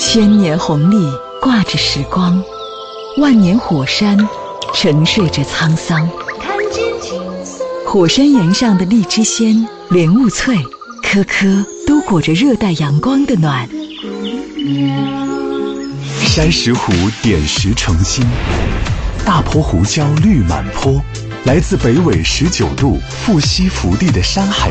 千年红历挂着时光，万年火山沉睡着沧桑。 看见金色火山岩上的荔枝鲜、莲雾脆，颗颗都裹着热带阳光的暖。 山石湖点石成金，大坡胡椒绿满坡，来自北纬19度腹西福地的山海